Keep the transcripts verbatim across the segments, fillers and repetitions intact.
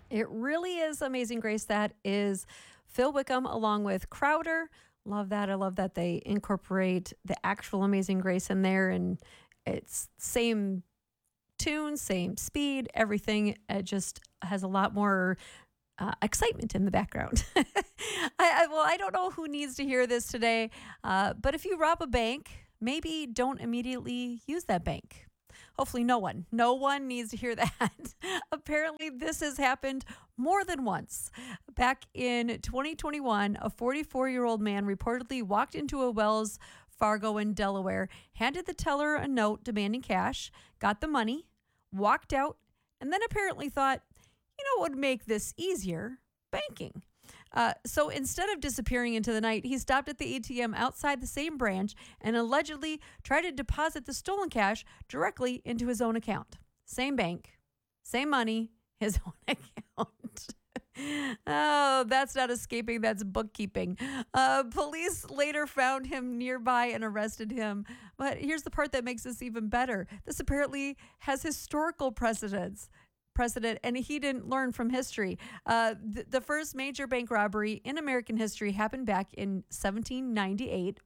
It really is Amazing Grace. That is Phil Wickham along with Crowder. Love that. I love that they incorporate the actual Amazing Grace in there, and it's same tune, same speed, everything. It just has a lot more uh, excitement in the background. I, I, well, I don't know who needs to hear this today, uh, but if you rob a bank, maybe don't immediately use that bank. Hopefully, no one, no one needs to hear that. Apparently, this has happened more than once. Back in twenty twenty-one, a forty-four year old man reportedly walked into a Wells Fargo in Delaware, handed the teller a note demanding cash, got the money, walked out, and then apparently thought, you know what would make this easier? Banking. Uh, so instead of disappearing into the night, he stopped at the A T M outside the same branch and allegedly tried to deposit the stolen cash directly into his own account. Same bank, same money, his own account. Oh, that's not escaping. That's bookkeeping. Uh, police later found him nearby and arrested him. But here's the part that makes this even better. This apparently has historical precedence. Precedent, and he didn't learn from history. Uh, th- the first major bank robbery in American history happened back in seventeen ninety-eight.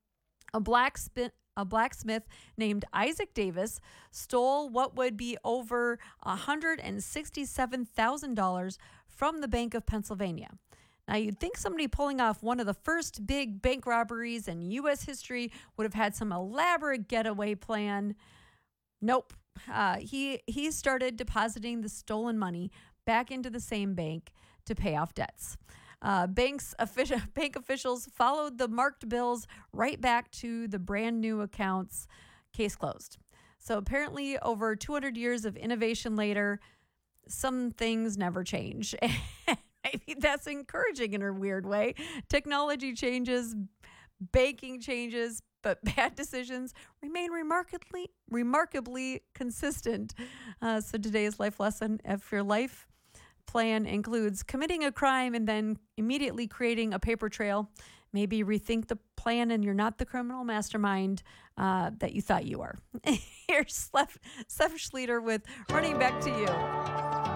A blacksmith, a blacksmith named Isaac Davis stole what would be over one hundred sixty-seven thousand dollars from the Bank of Pennsylvania. Now, you'd think somebody pulling off one of the first big bank robberies in U S history would have had some elaborate getaway plan. Nope. Uh, he he started depositing the stolen money back into the same bank to pay off debts. Uh, banks official, bank officials followed the marked bills right back to the brand new accounts. Case closed. So apparently, over two hundred years of innovation later, some things never change. Maybe that's encouraging in a weird way. Technology changes, banking changes, but bad decisions remain remarkably, remarkably consistent. Uh, so today's life lesson: if your life plan includes committing a crime and then immediately creating a paper trail, maybe rethink the plan and you're not the criminal mastermind uh, that you thought you were. Here's Steph Schleter with Running Back to You.